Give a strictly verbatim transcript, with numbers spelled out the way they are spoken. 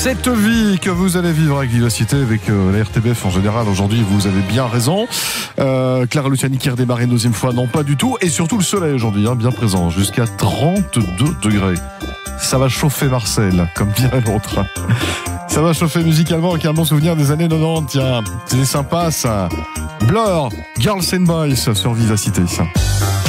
Cette vie que vous allez vivre avec Vivacité, avec euh, la R T B F en général, aujourd'hui, vous avez bien raison. Euh, Clara Luciani qui redémarre une deuxième fois, non pas du tout. Et surtout le soleil aujourd'hui, hein, bien présent, jusqu'à trente-deux degrés. Ça va chauffer Marcel, comme dirait l'autre. Ça va chauffer musicalement avec un bon souvenir des années quatre-vingt-dix. Tiens, c'est sympa ça. Blur, Girls and Boys sur Vivacité. Ça.